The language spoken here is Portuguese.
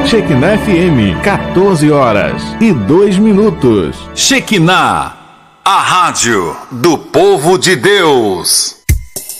Shekinah FM, 14h02. Shekinah, a rádio do povo de Deus.